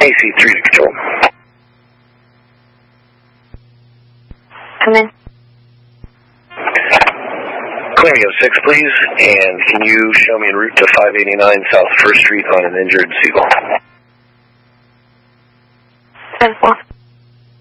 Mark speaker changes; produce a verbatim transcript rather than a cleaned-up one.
Speaker 1: A C three to control.
Speaker 2: Come in.
Speaker 1: Clearing of six, please, and can you show me en route to five eighty-nine South First Street on an injured Seagull?
Speaker 2: ten four.